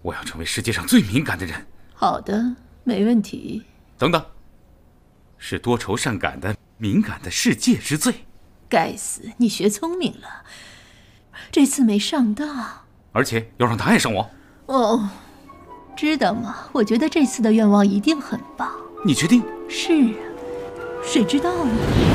我要成为世界上最敏感的人。 好的，没问题。 等等，是多愁善感的敏感的世界之最。 该死，你学聪明了，这次没上当， 而且要让他爱上我。 哦，知道吗？我觉得这次的愿望一定很棒。 你确定？ 是啊，谁知道呢？